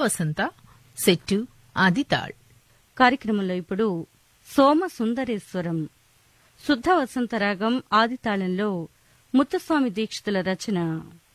వసంత set ఆదితాళ్. కార్యక్రమంలో ఇప్పుడు సోమ సుందరేశ్వరం శుద్ధ వసంత రాగం ఆదితాళంలో ముత్తుస్వామి దీక్షితుల రచన.